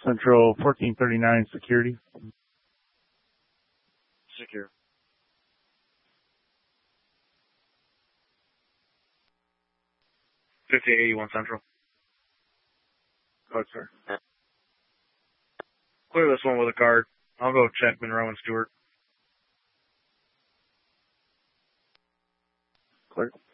Central 1439 security. Secure. 5881 Central. Go ahead, sir. Clear this one with a card. I'll go check Monroe and Stewart. Clear.